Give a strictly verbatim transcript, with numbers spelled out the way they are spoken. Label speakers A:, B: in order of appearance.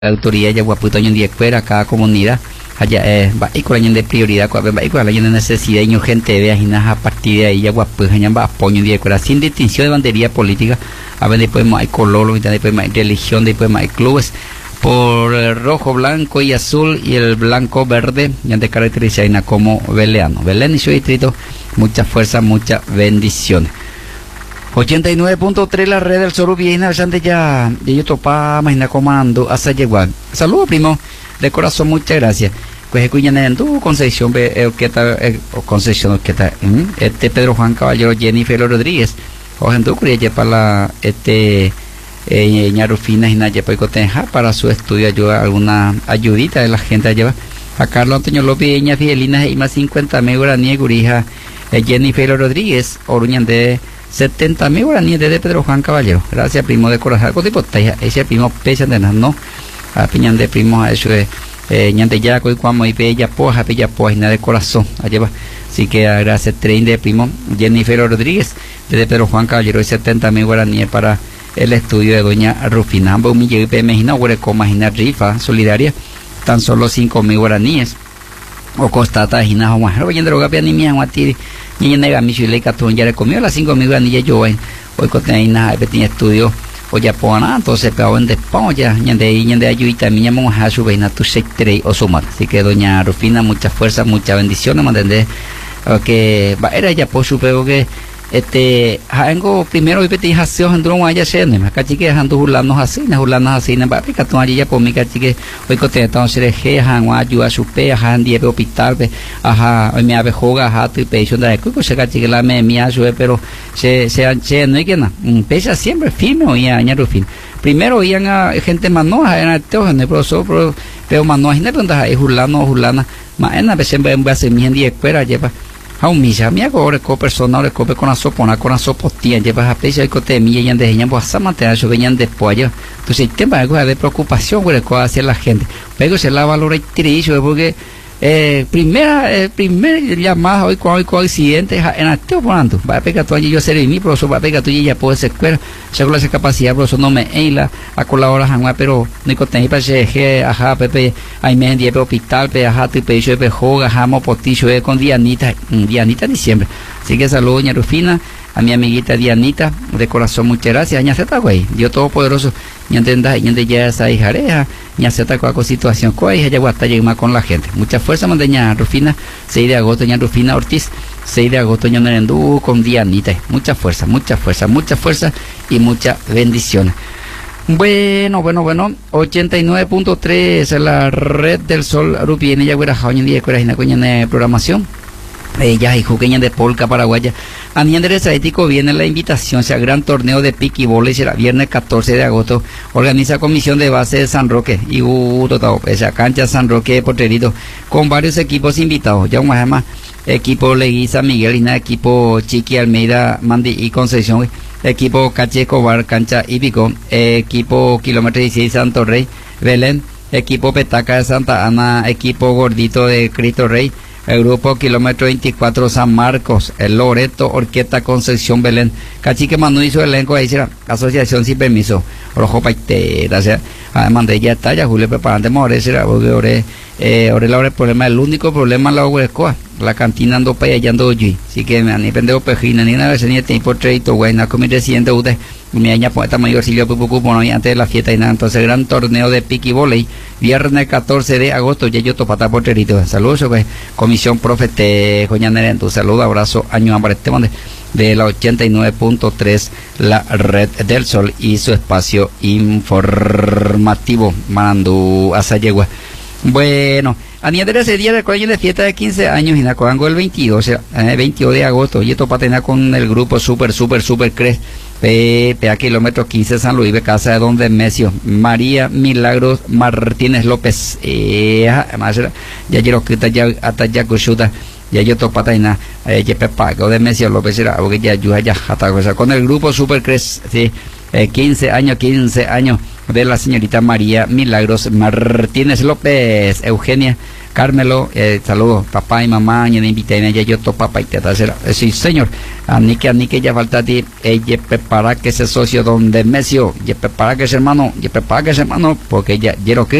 A: autoridad ya guaputo año de fuera cada comunidad allá eh va y con año de prioridad con va y con año de necesidad y urgente de aginas a partir de ahí ya guapu año va apoyo de fuera sin distinción de bandería política a ver después más hay color y después más religión después más hay clubes por el rojo, blanco y azul y el blanco verde ya de caracteriza como Beleano Belén y su distrito mucha fuerza muchas bendiciones. ochenta y nueve punto tres la red del Sol viene allá ya de yo topa imagina comando hasta llegar. Saludos primo de corazón, muchas gracias. Pues escuchan en tu Concepción eh, que está eh, Concepción que está ¿eh? Este Pedro Juan Caballero Jennifer Rodríguez o en tu curia para la este eh, ñarufina y naya para para su estudio ayuda alguna ayudita de la gente a llevar a Carlos Antonio López Ña Fidelina y más cincuenta mil guaraníes gurija eh, Jennifer Rodríguez Oruñan de setenta mil guaraníes de Pedro Juan Caballero. Gracias, primo de corazón. Ese primo pesa de las no. A piñan de primo a eso de ñante yaco y cuamo y pella poja, pella poja y nada de corazón. Allá va. Así que gracias, tren de primo Jennifer Rodríguez de Pedro Juan Caballero y setenta mil guaraníes para el estudio de doña Rufina. Ambos mi llegué pe mejina, huele con magina rifa solidaria. Tan solo cinco mil guaraníes. O costata hina juan. Oye, droga pia ni mía guatiri. Ni nega mi chile catón ya le comió las cinco mil guanillas yo hoy hoy con teina tiene estudio o ya pona entonces pegado en despacho ya ñande ahí ñande ayudita mi llamo a su veina tu sectre o sumar. Así que doña Rufina mucha fuerza mucha bendiciones me entendés que va era ya por su pego que este hango primero y peti haseo handro guaya sene acá chique hando hulano hasina hulano hasina va pica tu allá por mi chique hoy con te entonces je han ayuda su pe han die hospital pe ajá hoy me ave joga ajá tu pecho da cuco se chique la me mi asu pero se se se no hay que nada pesa siempre firme hoy aña Rufin primero iban a gente manoja en teo en pero so pero manoja ne punda es hulano hulana ma en a veces en base mi en die fuera lleva a un milla mi agora co persona ore co con la sopona con la sopotia lleva a pecha y cote mi y ande ñan boa samate a venían después ya entonces el tema de preocupación con co hacia la gente pero se la valora y tricho porque eh primera eh, primer llamada hoy con hoy accidente en activo ponando va a pegar tu yo ser mi profesor va a pegar tu ya puede ser escuela según esa capacidad profesor no me eila a colaborar jamás pero ni con tener para que ajá pepe hay me en hospital pe ajá tu pecho pe joga jamo poticho con Dianita Dianita diciembre así que saludos doña Rufina a mi amiguita Dianita de corazón muchas gracias ña zeta güey Dios todopoderoso ña entenda ña de ya esa hijareja ña zeta con situación con ella ya guata más con la gente mucha fuerza mandeña Rufina seis de agosto ña Rufina Ortiz seis de agosto ña Nerendú con Dianita mucha fuerza mucha fuerza mucha fuerza y muchas bendiciones. Bueno, bueno, bueno, ochenta y nueve punto tres la red del Sol Rupiene ya güera jaoña día cuera jina coña de programación. Ella y juqueña de polca paraguaya. A nivel ético viene la invitación sea gran torneo de pique y bola será viernes catorce de agosto. Organiza comisión de base de San Roque y uh, total, esa cancha San Roque de Porterito con varios equipos invitados. Ya un más equipo Leguiza Miguel y equipo Chiqui Almeida Mandi y Concepción, equipo Cache Escobar cancha Hípico, equipo kilómetro dieciséis Santo Rey Belén, equipo Petaca de Santa Ana, equipo Gordito de Cristo Rey. El grupo kilómetro veinticuatro San Marcos, el Loreto, Orquesta Concepción Belén, Cachique Manu hizo elenco ahí será asociación sin permiso, Rojo Paitera, o sea, además de ella está ya Julio preparante more será porque ore eh ore la el problema el único problema la huescoa, la cantina ando para allá ando allí, así que me han pendejo pejina ni nada ni tiempo treito güey na comi reciente usted mi aña poeta mayor Silvio Pupucu bueno antes de la fiesta y nada entonces gran torneo de pique y volei viernes catorce de agosto ya yo topata Porterito saludos pues comisión profete Joñanera tu saludo abrazo año hambre este mande de la ochenta y nueve punto tres la red del Sol y su espacio informativo mandando a Sayegua. Bueno, a nivel de ese día de colegio de fiesta de quince años y nacoango el veintidós, eh, veintidós de agosto, y esto para tener con el grupo super, super, super cres, P A kilómetro quince San Luis, casa de Don Demesio, María Milagros Martínez López, eh, además, ya quiero que ya hasta ya cuchuta, ya yo topata y nada, eh, ya pepago de Mesio López, era, porque ya yo ya hasta cosa, con el grupo super cres, sí, eh, quince años, quince años, de la señorita María Milagros Martínez López, Eugenia Carmelo, eh, saludos, papá y mamá, y invité a ella, yo to papá y te será. Eh, sí, señor, a ni que a ni que ya falta ti, ella prepara que ese socio donde Mesio, y prepara que ese hermano, y prepara que ese hermano, porque ella, quiero que